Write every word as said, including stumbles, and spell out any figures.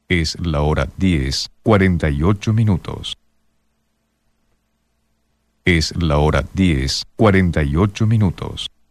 Es la hora diez, cuarenta y ocho minutos. Es la hora diez, cuarenta y ocho minutos.